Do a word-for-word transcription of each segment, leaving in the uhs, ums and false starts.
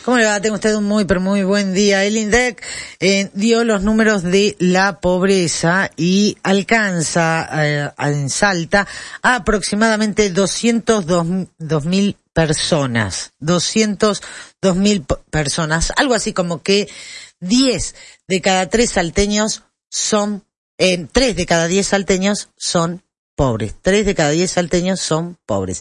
¿Cómo le va? Tengo usted un muy, pero muy buen día. El INDEC eh, dio los números de la pobreza y alcanza eh, en Salta a aproximadamente doscientos dos mil personas. doscientos dos mil personas. Algo así como que diez de cada tres salteños son, eh, tres de cada diez salteños son pobres. tres de cada diez salteños son pobres.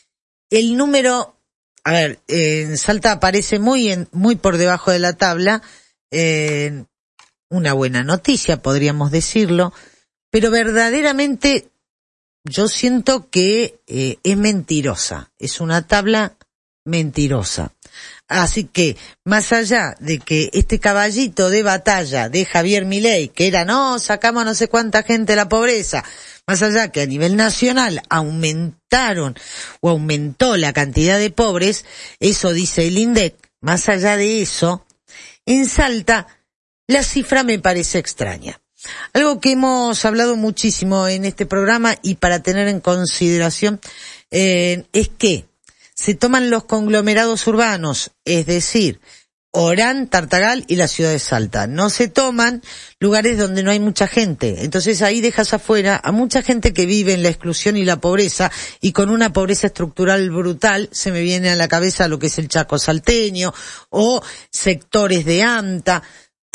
El número, a ver, eh, en Salta aparece muy en, muy por debajo de la tabla, eh, una buena noticia, podríamos decirlo, pero verdaderamente yo siento que eh, es mentirosa, es una tabla mentirosa. Así que, más allá de que este caballito de batalla de Javier Milei, que era, no, sacamos no sé cuánta gente de la pobreza, más allá que a nivel nacional aumentaron o aumentó la cantidad de pobres, eso dice el INDEC, más allá de eso, en Salta la cifra me parece extraña. Algo que hemos hablado muchísimo en este programa y para tener en consideración eh, es que se toman los conglomerados urbanos, es decir, Orán, Tartagal y la ciudad de Salta. No se toman lugares donde no hay mucha gente. Entonces ahí dejas afuera a mucha gente que vive en la exclusión y la pobreza, y con una pobreza estructural brutal. Se me viene a la cabeza lo que es el Chaco salteño o sectores de AMTA.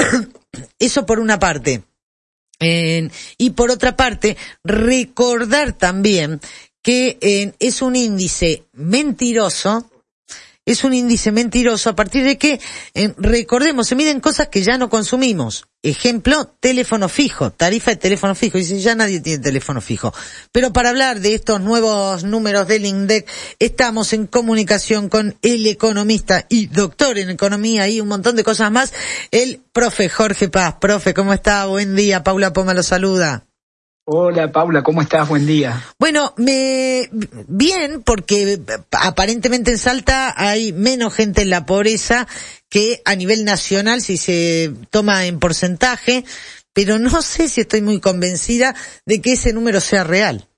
Eso por una parte. Eh, y por otra parte, recordar también que eh, es un índice mentiroso, es un índice mentiroso a partir de que, eh, recordemos, se miden cosas que ya no consumimos. Ejemplo, teléfono fijo, tarifa de teléfono fijo. Dice, ya nadie tiene teléfono fijo. Pero para hablar de estos nuevos números del INDEC, estamos en comunicación con el economista y doctor en economía y un montón de cosas más, el profe Jorge Paz. Profe, ¿cómo está? Buen día. Paula Poma lo saluda. Hola Paula, ¿cómo estás? Buen día. Bueno, me bien, porque aparentemente en Salta hay menos gente en la pobreza que a nivel nacional si se toma en porcentaje, pero no sé si estoy muy convencida de que ese número sea real.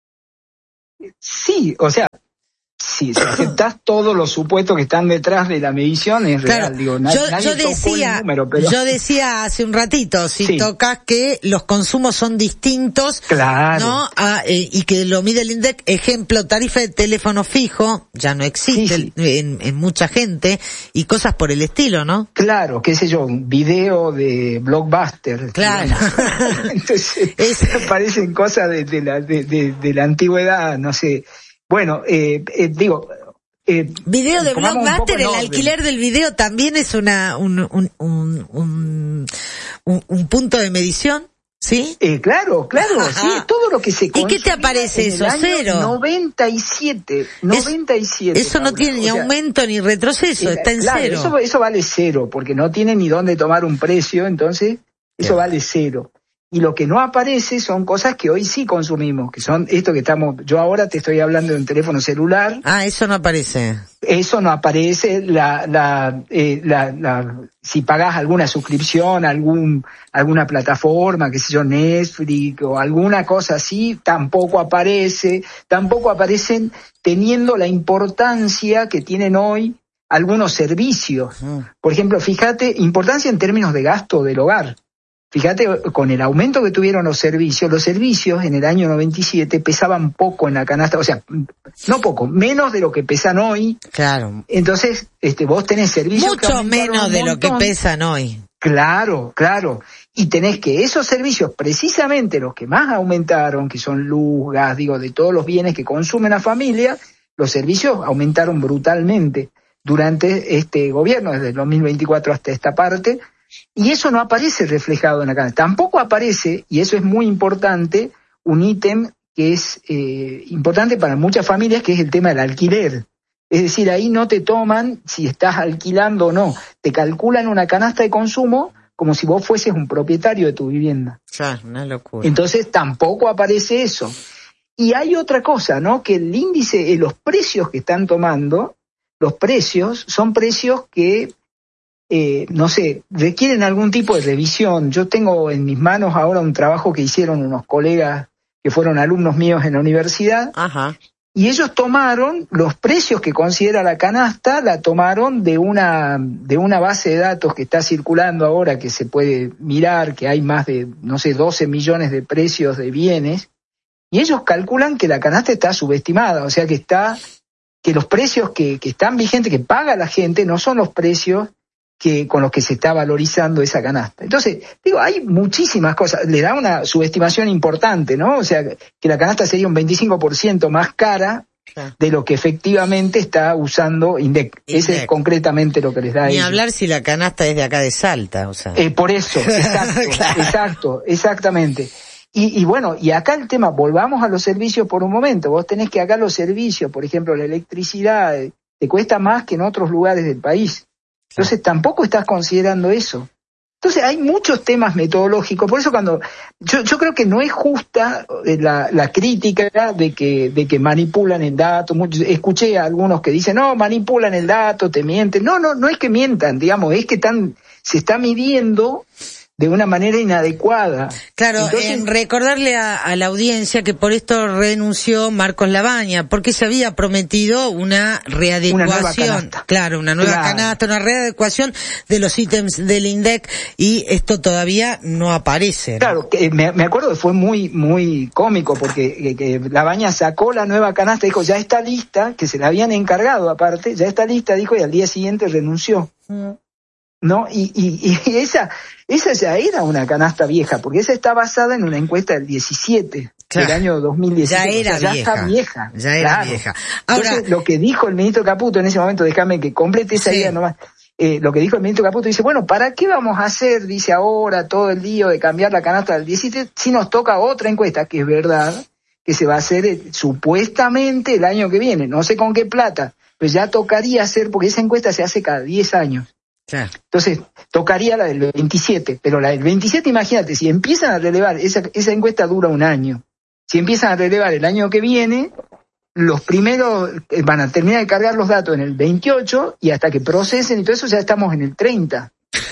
Sí, o sea, sí, si aceptás todos los supuestos que están detrás de la medición es claro, real. Digo, nadie, yo, nadie yo decía, el número, pero... yo decía hace un ratito, si sí. tocas que los consumos son distintos, claro, ¿no? A, eh, y que lo mide el INDEC, ejemplo, tarifa de teléfono fijo, ya no existe sí, sí. En, en mucha gente, y cosas por el estilo, ¿no? Claro, qué sé yo, un video de Blockbuster. Claro. Entonces, es... parecen cosas de, de, la, de, de, de la antigüedad, no sé. Bueno, eh, eh, digo... Eh, video de Blockbuster, el alquiler del video también es una un un un un, un, un punto de medición, ¿sí? Eh, claro, claro, Ajá. sí, es todo lo que se ¿Y qué te aparece eso? Cero. noventa y siete, noventa y siete. Es, eso no tiene ni o sea, aumento ni retroceso, eh, está en claro, cero. Eso, eso vale cero, porque no tiene ni dónde tomar un precio, entonces eso yeah. vale cero. Y lo que no aparece son cosas que hoy sí consumimos, que son esto que estamos, yo ahora te estoy hablando de un teléfono celular. Ah, eso no aparece. Eso no aparece, la, la, eh, la, la, si pagás alguna suscripción, algún, alguna plataforma, qué sé yo, Netflix o alguna cosa así, tampoco aparece, tampoco aparecen teniendo la importancia que tienen hoy algunos servicios. Mm. Por ejemplo, fíjate, importancia en términos de gasto del hogar. Fíjate, con el aumento que tuvieron los servicios, los servicios en el año noventa y siete pesaban poco en la canasta, o sea, no poco, menos de lo que pesan hoy. Claro. Entonces, este, vos tenés servicios mucho que menos de lo que pesan hoy. Claro, claro. Y tenés que esos servicios, precisamente los que más aumentaron, que son luz, gas, digo, de todos los bienes que consume la familia, los servicios aumentaron brutalmente durante este gobierno, desde el dos mil veinticuatro hasta esta parte. Y eso no aparece reflejado en la canasta. Tampoco aparece, y eso es muy importante, un ítem que es eh, importante para muchas familias, que es el tema del alquiler. Es decir, ahí no te toman si estás alquilando o no. Te calculan una canasta de consumo como si vos fueses un propietario de tu vivienda. Claro, una locura. Entonces tampoco aparece eso. Y hay otra cosa, ¿no? Que el índice, eh, los precios que están tomando, los precios son precios que... Eh, no sé, requieren algún tipo de revisión. Yo tengo en mis manos ahora un trabajo que hicieron unos colegas que fueron alumnos míos en la universidad. Ajá. y ellos tomaron los precios que considera la canasta, la tomaron de una, de una base de datos que está circulando ahora, que se puede mirar, que hay más de, no sé, doce millones de precios de bienes, y ellos calculan que la canasta está subestimada, o sea que está, que los precios que, que están vigentes, que paga la gente, no son los precios que con los que se está valorizando esa canasta. Entonces, digo, hay muchísimas cosas, le da una subestimación importante, ¿no? O sea, que la canasta sería un veinticinco por ciento más cara de lo que efectivamente está usando INDEC. INDEC. Ese es concretamente lo que les da a Ni ellos. hablar si la canasta es de acá de Salta, o sea. Eh, por eso, exacto, claro. exacto, exactamente. Y, y bueno, y acá el tema, volvamos a los servicios por un momento. Vos tenés que acá los servicios, por ejemplo, la electricidad, te cuesta más que en otros lugares del país. Entonces tampoco estás considerando eso. Entonces hay muchos temas metodológicos, por eso cuando yo, yo creo que no es justa la, la crítica de que, de que manipulan el dato. Escuché a algunos que dicen, no, manipulan el dato, te mienten. No, no, no es que mientan, digamos, es que están, se está midiendo de una manera inadecuada. Claro, Entonces, en recordarle a, a la audiencia que por esto renunció Marcos Labaña, porque se había prometido una readecuación, una nueva canasta. claro, una nueva claro. canasta, una readecuación de los ítems del INDEC, y esto todavía no aparece, ¿no? Claro, que me, me acuerdo que fue muy muy cómico porque que, que Labaña sacó la nueva canasta, dijo, ya está lista, que se la habían encargado aparte, ya está lista, dijo, y al día siguiente renunció. Mm. ¿No? Y, y, y esa, esa ya era una canasta vieja, porque esa está basada en una encuesta del diecisiete, claro, del año dos mil diecisiete. Ya era o sea, ya vieja. está vieja. Ya era claro. vieja. Ahora, entonces, lo que dijo el ministro Caputo en ese momento, déjame que complete esa sí. idea nomás, eh, lo que dijo el ministro Caputo, dice, bueno, ¿para qué vamos a hacer, dice ahora, todo el lío de cambiar la canasta del diecisiete, si nos toca otra encuesta, que es verdad, que se va a hacer eh, supuestamente el año que viene, no sé con qué plata, pues ya tocaría hacer, porque esa encuesta se hace cada diez años. Claro. Entonces, tocaría la del veintisiete, pero la del veintisiete, imagínate, si empiezan a relevar, esa, esa encuesta dura un año, si empiezan a relevar el año que viene, los primeros van a terminar de cargar los datos en el veintiocho y hasta que procesen y todo eso ya estamos en el treinta.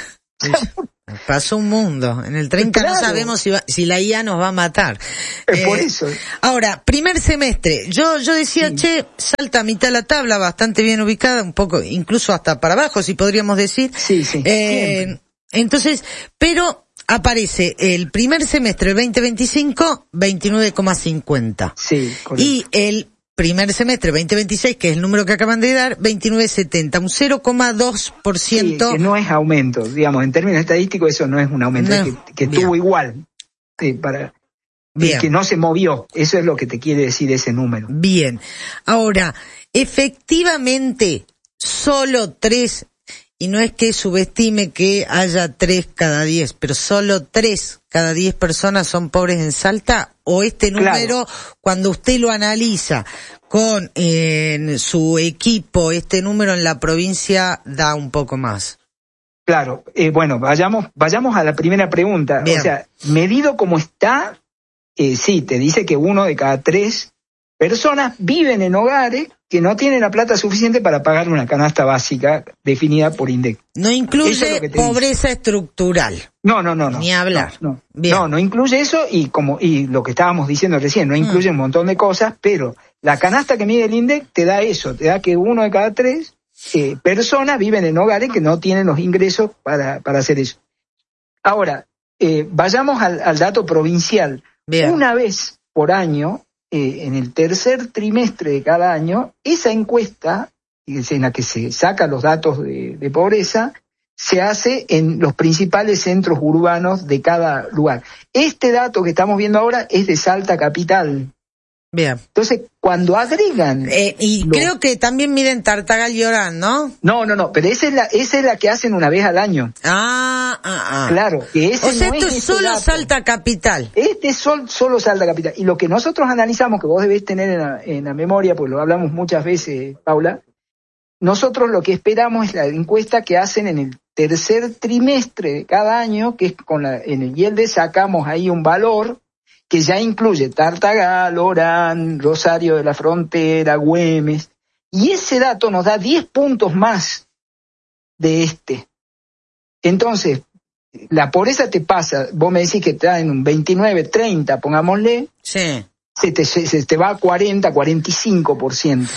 Pasó un mundo. En el treinta claro. No sabemos si, va, si la I A nos va a matar. Es eh, por eso. Ahora, primer semestre. Yo yo decía, sí. che, Salta a mitad de la tabla, bastante bien ubicada, un poco, incluso hasta para abajo, si podríamos decir. Sí, sí. Eh, entonces, pero aparece el primer semestre, el veinte veinticinco, veintinueve coma cincuenta. Sí, correcto. Y el primer semestre, veinte veintiséis, que es el número que acaban de dar, veintinueve setenta, un cero coma dos por ciento. Sí, que no es aumento, digamos, en términos estadísticos eso no es un aumento, no, es que, que estuvo igual, sí, para, bien. Que no se movió, eso es lo que te quiere decir ese número. Bien, ahora, efectivamente, solo tres, y no es que subestime que haya tres cada diez, pero solo tres cada diez personas son pobres en Salta, o este número, claro. Cuando usted lo analiza con eh, su equipo, este número en la provincia da un poco más. Claro, eh, bueno, vayamos vayamos a la primera pregunta. Bien. O sea, medido como está, eh, sí, te dice que uno de cada tres personas viven en hogares que no tienen la plata suficiente para pagar una canasta básica definida por INDEC. No incluye es pobreza dice. estructural. No, no, no, no. Ni hablar. No, no, no, no incluye eso y como y lo que estábamos diciendo recién, no incluye mm. un montón de cosas, pero la canasta que mide el INDEC te da eso, te da que uno de cada tres eh, personas viven en hogares que no tienen los ingresos para, para hacer eso. Ahora, eh, vayamos al, al dato provincial. Bien. Una vez por año, Eh, en el tercer trimestre de cada año, esa encuesta, en la que se sacan los datos de, de pobreza, se hace en los principales centros urbanos de cada lugar. Este dato que estamos viendo ahora es de Salta capital. Bien. Entonces, cuando agregan... Eh, y los... creo que también miden Tartagal y Orán, ¿no? No, no, no, pero esa es la, esa es la que hacen una vez al año. Ah, ah, ah. Claro, que ese o sea, no esto es es solo dato. Salta capital. Este es sol, solo Salta capital. Y lo que nosotros analizamos, que vos debés tener en la, en la memoria, pues lo hablamos muchas veces, Paula, nosotros lo que esperamos es la encuesta que hacen en el tercer trimestre de cada año, que es con la, en el I E L D E sacamos ahí un valor que ya incluye Tartagal, Orán, Rosario de la Frontera, Güemes, y ese dato nos da diez puntos más de este. Entonces, la pobreza te pasa, vos me decís que te da en un veintinueve, treinta, pongámosle. Sí. se te, se te va a cuarenta, cuarenta y cinco por ciento.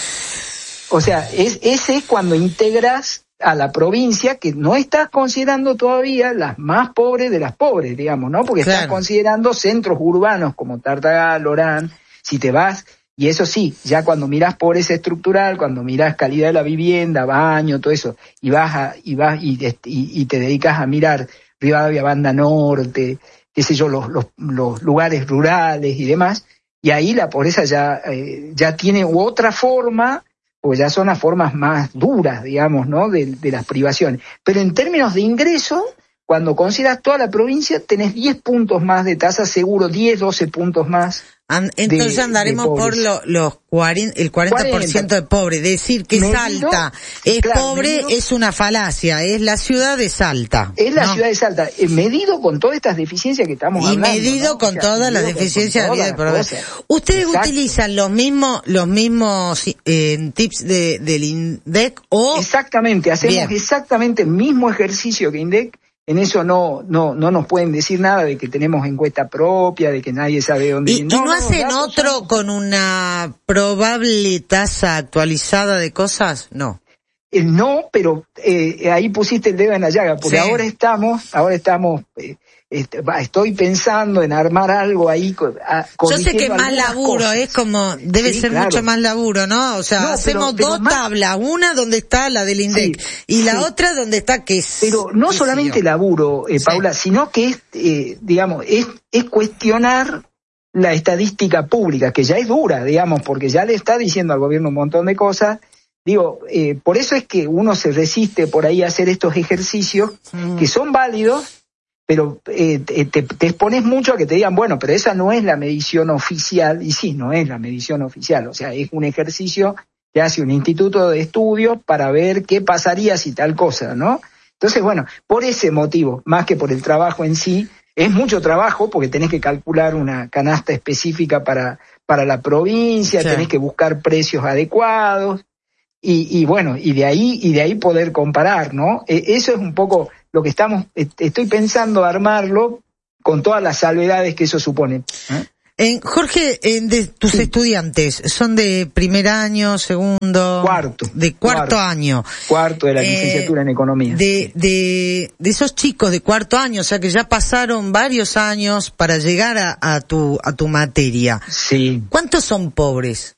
O sea, es, ese es cuando integras a la provincia, que no estás considerando todavía las más pobres de las pobres, digamos, ¿no? Porque claro, estás considerando centros urbanos como Tartagal, Orán, si te vas, y eso sí, ya cuando mirás pobreza estructural, cuando mirás calidad de la vivienda, baño, todo eso, y vas a, y vas y, y, y te dedicas a mirar Rivadavia, Banda Norte, qué sé yo, los, los, los lugares rurales y demás, y ahí la pobreza ya, eh, ya tiene otra forma, porque ya son las formas más duras, digamos, ¿no?, de, de las privaciones. Pero en términos de ingreso, cuando consideras toda la provincia, tenés diez puntos más de tasa, seguro, diez, doce puntos más. Entonces de, andaremos de por lo, los cuarenta, el cuarenta por ciento de pobres. Decir que medido, Salta es claro, pobre medido, es una falacia, es la ciudad de Salta. Es la ¿no? ciudad de Salta, eh, medido con todas estas deficiencias que estamos y hablando. Y medido ¿no? con o sea, todas las deficiencias de vida de pobreza. ¿Ustedes Exacto. utilizan los mismos los mismos eh, tips de, del INDEC o...? Exactamente, hacemos Bien. exactamente el mismo ejercicio que INDEC. En eso no no no nos pueden decir nada de que tenemos encuesta propia, de que nadie sabe dónde... ¿Y no, y no, no hacen no, otro son... con una probable tasa actualizada de cosas? No. Eh, no, pero eh, ahí pusiste el dedo en la llaga, porque sí. ahora estamos, ahora estamos... Eh, Este, estoy pensando en armar algo ahí. A, Yo sé que más laburo, cosas. es como, debe sí, ser claro. mucho más laburo, ¿no? O sea, no, hacemos pero, pero dos más... tablas, una donde está la del INDEC sí, y la sí. otra donde está que es. Pero no solamente yo. laburo, eh, Paula, sí. sino que es, eh, digamos, es, es cuestionar la estadística pública, que ya es dura, digamos, porque ya le está diciendo al gobierno un montón de cosas. Digo, eh, por eso es que uno se resiste por ahí a hacer estos ejercicios mm. que son válidos, pero eh, te, te expones mucho a que te digan, bueno, pero esa no es la medición oficial, y sí, no es la medición oficial, o sea, es un ejercicio que hace un instituto de estudios para ver qué pasaría si tal cosa, ¿no? Entonces, bueno, por ese motivo, más que por el trabajo en sí, es mucho trabajo porque tenés que calcular una canasta específica para, para la provincia, sí. tenés que buscar precios adecuados, y, y bueno, y de ahí, y de ahí poder comparar, ¿no? Eh, eso es un poco lo que estamos, estoy pensando armarlo con todas las salvedades que eso supone. ¿Eh? En, Jorge, en de tus sí. estudiantes, ¿son de primer año, segundo? Cuarto. De cuarto, cuarto año. Cuarto de la licenciatura eh, en economía. De, de, de esos chicos de cuarto año, o sea que ya pasaron varios años para llegar a, a tu, a tu materia. Sí. ¿Cuántos son pobres?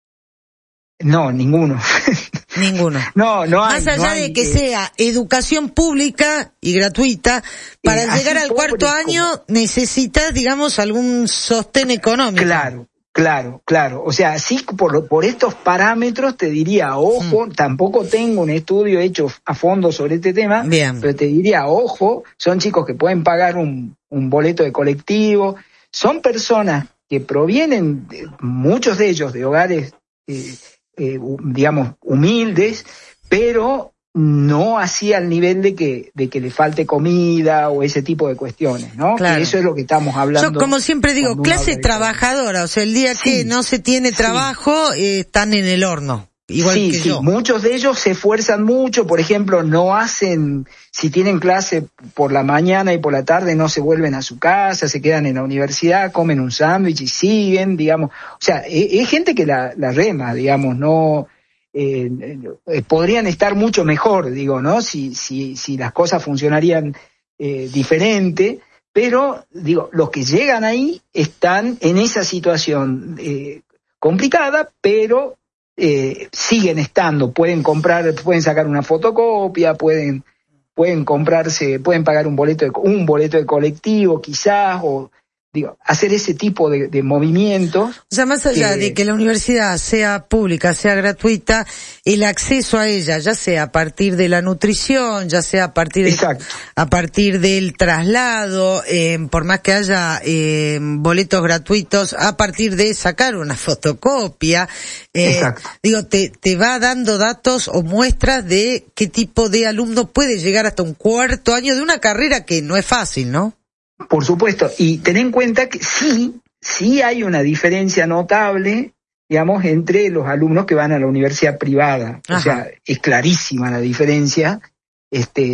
No, ninguno. Ninguno. No, no hay. Más allá no hay, de que eh, sea educación pública y gratuita, para eh, llegar al cuarto año como... necesitas, digamos, algún sostén económico. Claro, claro, claro. O sea, sí, por, por estos parámetros te diría, ojo, mm. tampoco tengo un estudio hecho a fondo sobre este tema, Bien. pero te diría, ojo, son chicos que pueden pagar un, un boleto de colectivo, son personas que provienen, de, muchos de ellos, de hogares... Eh, Eh, digamos, humildes, pero no así al nivel de que de que le falte comida o ese tipo de cuestiones, ¿no? Claro. Que eso es lo que estamos hablando. Yo, como siempre digo, clase trabajadora, o sea, el día sí. que no se tiene trabajo, sí. eh, están en el horno. Igual sí, que sí, yo. Muchos de ellos se esfuerzan mucho, por ejemplo, no hacen, si tienen clase por la mañana y por la tarde no se vuelven a su casa, se quedan en la universidad, comen un sándwich y siguen, digamos, o sea, es, es gente que la, la rema, digamos, no, eh, eh, podrían estar mucho mejor, digo, ¿no? Si, si, si las cosas funcionarían eh, diferente, pero, digo, los que llegan ahí están en esa situación eh, complicada, pero Eh, siguen estando, pueden comprar, pueden sacar una fotocopia, pueden, pueden comprarse, pueden pagar un boleto de, un boleto de colectivo quizás, o digo, hacer ese tipo de, de movimientos. O sea, más allá que, de que la universidad sea pública, sea gratuita, el acceso a ella, ya sea a partir de la nutrición, ya sea a partir de, Exacto. a partir del traslado, eh, por más que haya eh, boletos gratuitos, a partir de sacar una fotocopia, eh, digo, te, te va dando datos o muestras de qué tipo de alumno puede llegar hasta un cuarto año de una carrera que no es fácil, ¿no? Por supuesto, y ten en cuenta que sí, sí hay una diferencia notable, digamos, entre los alumnos que van a la universidad privada. Ajá. O sea, es clarísima la diferencia, este,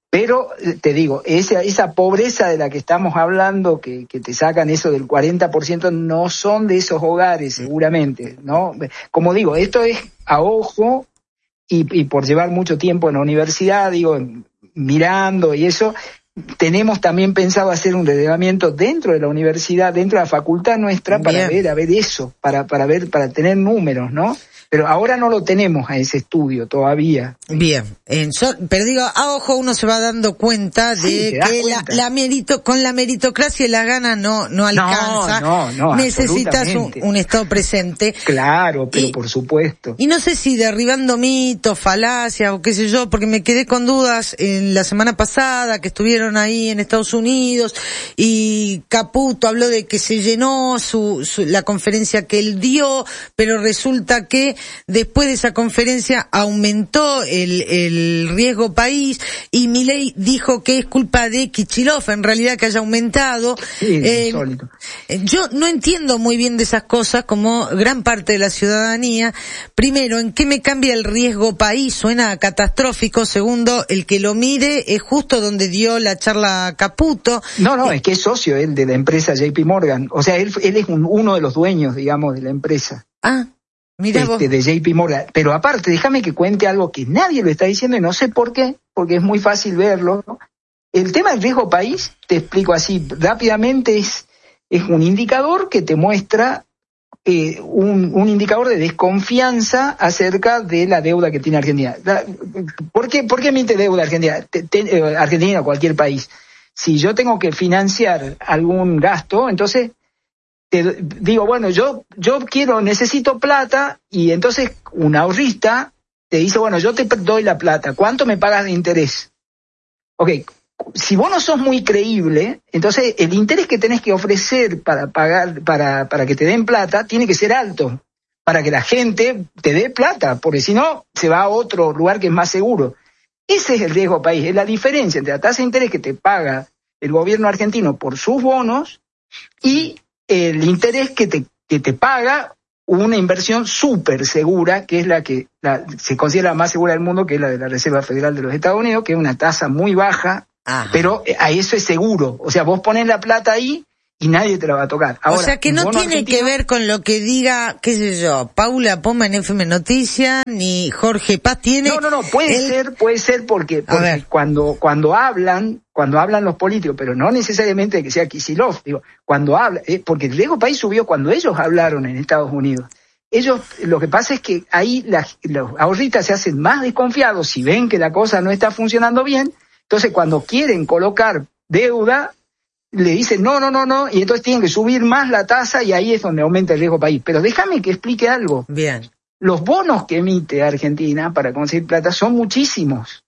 Pero te digo, esa, esa pobreza de la que estamos hablando, que, que te sacan eso del cuarenta por ciento, no son de esos hogares seguramente, ¿no? Como digo, esto es a ojo y, y por llevar mucho tiempo en la universidad, digo, mirando y eso, tenemos también pensado hacer un relevamiento dentro de la universidad, dentro de la facultad nuestra, para Bien. ver, a ver eso, para, para ver, para tener números, ¿no? Pero ahora no lo tenemos a ese estudio todavía. Bien, en so, pero digo, a ojo uno se va dando cuenta de Sí, te das que cuenta. la, la merito, con la meritocracia y la gana no, no alcanza. No, no, no, necesitas un, absolutamente. un Estado presente. Claro, pero Y- por supuesto. Y no sé si derribando mitos, falacias o qué sé yo, porque me quedé con dudas en la semana pasada que estuvieron ahí en Estados Unidos y Caputo habló de que se llenó su, su la conferencia que él dio, pero resulta que después de esa conferencia aumentó el, el riesgo país y Milei dijo que es culpa de Kicillof en realidad que haya aumentado. Sí, Eh, insólito. yo no entiendo muy bien de esas cosas como gran parte de la ciudadanía. Primero, ¿en qué me cambia el riesgo país? Suena catastrófico. Segundo, el que lo mide es justo donde dio la charla Caputo. No, no, es que es socio él de la empresa J P Morgan. O sea, él, él es un, uno de los dueños, digamos, de la empresa. Ah, mira vos. Este, de J P Morgan. Pero aparte, déjame que cuente algo que nadie lo está diciendo y no sé por qué, porque es muy fácil verlo, ¿no? El tema del riesgo país, te explico así rápidamente, es, es un indicador que te muestra eh, un, un indicador de desconfianza acerca de la deuda que tiene Argentina. La, ¿Por qué, por qué emite deuda Argentina? Te, te, eh, Argentina o cualquier país. Si yo tengo que financiar algún gasto, entonces te digo, bueno, yo yo quiero, necesito plata, y entonces un ahorrista te dice, bueno, yo te doy la plata, ¿cuánto me pagas de interés? Ok, si vos no sos muy creíble, entonces el interés que tenés que ofrecer para pagar, para, para que te den plata, tiene que ser alto, para que la gente te dé plata, porque si no, se va a otro lugar que es más seguro. Ese es el riesgo país, es la diferencia entre la tasa de interés que te paga el gobierno argentino por sus bonos y el interés que te, que te paga una inversión súper segura, que es la que la, se considera la más segura del mundo, que es la de la Reserva Federal de los Estados Unidos, que es una tasa muy baja, Ajá. pero a eso es seguro. O sea, vos pones la plata ahí y nadie te la va a tocar. Ahora, o sea que no bono tiene argentino, que ver con lo que diga, qué sé yo, Paula Poma en F M Noticias, ni Jorge Paz tiene... No, no, no, puede el... ser, puede ser porque, porque ver. cuando cuando hablan, cuando hablan los políticos, pero no necesariamente que sea Kicillof, digo, cuando hablan, eh, porque el riesgo país subió cuando ellos hablaron en Estados Unidos. Ellos, lo que pasa es que ahí la, los ahorristas se hacen más desconfiados si ven que la cosa no está funcionando bien, entonces cuando quieren colocar deuda, le dicen no, no, no, no, y entonces tienen que subir más la tasa y ahí es donde aumenta el riesgo país. Pero déjame que explique algo. Bien. Los bonos que emite Argentina para conseguir plata son muchísimos.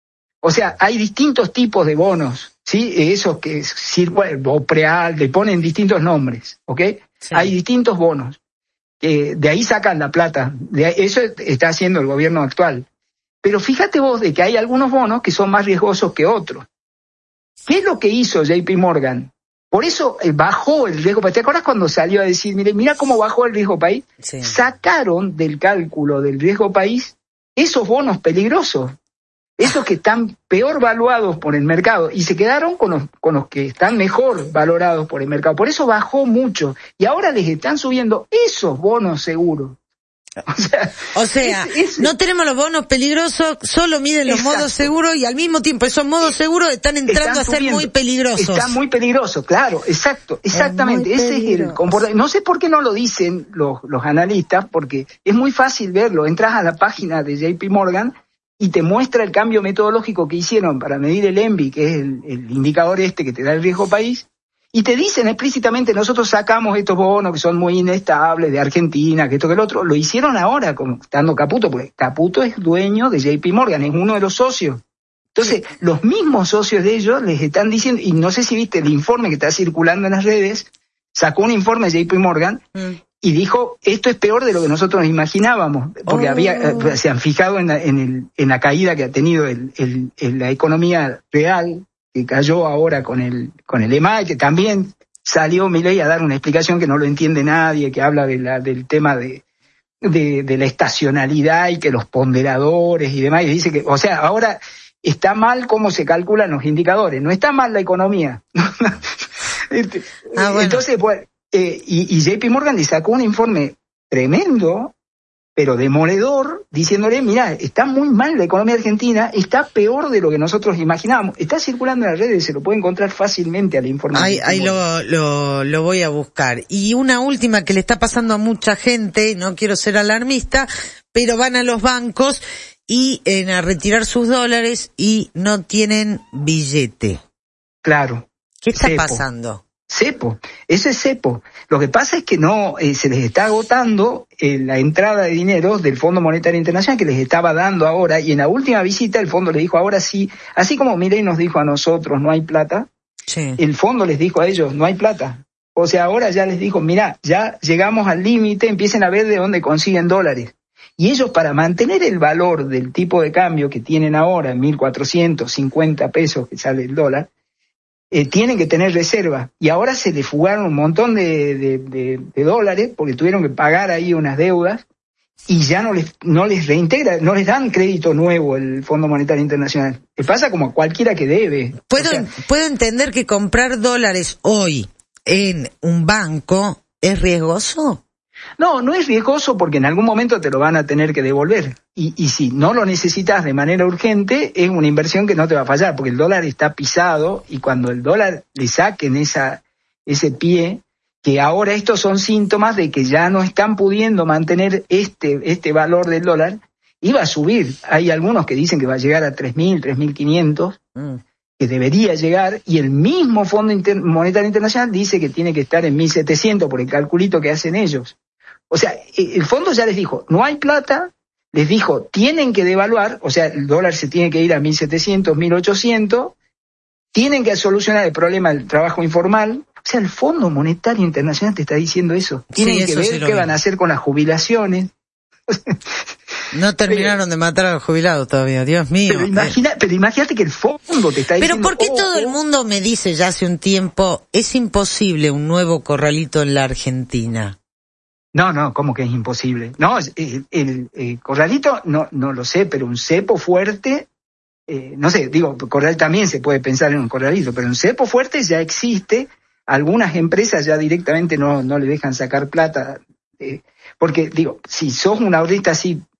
O sea, hay distintos tipos de bonos, ¿sí? Esos que circulan, o preal, le ponen distintos nombres, ¿ok? Sí. Hay distintos bonos. Que de ahí sacan la plata. De ahí, eso está haciendo el gobierno actual. Pero fíjate vos de que hay algunos bonos que son más riesgosos que otros. ¿Qué es lo que hizo J P Morgan? Por eso eh, bajó el riesgo país. ¿Te acuerdas cuando salió a decir, mire, mira cómo bajó el riesgo país? Sí. Sacaron del cálculo del riesgo país esos bonos peligrosos, esos que están peor valuados por el mercado, y se quedaron con los, con los que están mejor valorados por el mercado. Por eso bajó mucho, y ahora les están subiendo esos bonos seguros. O sea, O sea, es- es- no tenemos los bonos peligrosos, solo miden los Exacto. modos seguros y al mismo tiempo esos modos seguros están entrando están a ser subiendo. muy peligrosos. Están muy peligrosos, claro, exacto, exactamente. muy Ese es el peligroso. comportamiento. No sé por qué no lo dicen los, los analistas, porque es muy fácil verlo. Entras a la página de J P Morgan y te muestra el cambio metodológico que hicieron para medir el E N B I, que es el, el indicador este que te da el riesgo país, y te dicen explícitamente, nosotros sacamos estos bonos que son muy inestables de Argentina, que esto que el otro. Lo hicieron ahora, como estando Caputo, porque Caputo es dueño de J P Morgan, es uno de los socios. Entonces, sí, los mismos socios de ellos les están diciendo, y no sé si viste el informe que está circulando en las redes, sacó un informe de J P Morgan, mm. y dijo, esto es peor de lo que nosotros nos imaginábamos, porque oh. había, eh, se han fijado en la, en, el, en la caída que ha tenido el, el, el, la economía real, que cayó ahora con el con el E M A, y que también salió Milei a dar una explicación que no lo entiende nadie, que habla de la, del tema de, de, de la estacionalidad y que los ponderadores y demás, y dice que, o sea, ahora está mal cómo se calculan los indicadores, no está mal la economía. Ah, bueno. Entonces, pues, eh, y, y J P Morgan le sacó un informe tremendo, pero demoledor, diciéndole, mira, está muy mal la economía argentina, está peor de lo que nosotros imaginábamos. Está circulando en las redes, se lo puede encontrar fácilmente al informe. Ahí, ahí lo, lo, lo voy a buscar. Y una última que le está pasando a mucha gente, no quiero ser alarmista, pero van a los bancos y en a retirar sus dólares y no tienen billete. Claro. ¿Qué está Cepo. pasando? Cepo, eso es cepo. Lo que pasa es que no, eh, se les está agotando eh, la entrada de dinero del Fondo Monetario Internacional que les estaba dando ahora, y en la última visita el fondo le dijo ahora sí, así como Milei nos dijo a nosotros no hay plata, sí. El fondo les dijo a ellos no hay plata. O sea, ahora ya les dijo, mirá, ya llegamos al límite, empiecen a ver de dónde consiguen dólares. Y ellos, para mantener el valor del tipo de cambio que tienen ahora, mil cuatrocientos cincuenta pesos que sale el dólar, Eh, tienen que tener reserva, y ahora se les fugaron un montón de, de, de, de dólares porque tuvieron que pagar ahí unas deudas y ya no les no les reintegra, no les dan crédito nuevo el Fondo Monetario Internacional. Les pasa como a cualquiera que debe. Puedo, o sea, puedo entender que comprar dólares hoy en un banco es riesgoso. No, no es riesgoso porque en algún momento te lo van a tener que devolver. Y, y si no lo necesitas de manera urgente, es una inversión que no te va a fallar, porque el dólar está pisado, y cuando el dólar le saquen esa, ese pie, que ahora estos son síntomas de que ya no están pudiendo mantener este, este valor del dólar, iba a subir. Hay algunos que dicen que va a llegar a tres mil, tres mil quinientos, mm. que debería llegar, y el mismo Fondo Inter- Monetario Internacional dice que tiene que estar en mil setecientos por el calculito que hacen ellos. O sea, el fondo ya les dijo, no hay plata, les dijo, tienen que devaluar, o sea, el dólar se tiene que ir a mil setecientos, mil ochocientos, tienen que solucionar el problema del trabajo informal. O sea, el Fondo Monetario Internacional te está diciendo eso. Tienen sí, que ver sí qué van a hacer con las jubilaciones. No terminaron pero, de matar a los jubilados todavía, Dios mío. Pero, imagina, pero imagínate que el fondo te está diciendo... Pero ¿por qué oh, todo oh, el mundo me dice ya hace un tiempo, es imposible un nuevo corralito en la Argentina? No, no, ¿cómo que es imposible? No, el, el, el corralito, no, no lo sé, pero un cepo fuerte, eh, no sé, digo, corral también se puede pensar en un corralito, pero un cepo fuerte ya existe. Algunas empresas ya directamente no, no le dejan sacar plata, eh, porque, digo, si sos un ahorrista así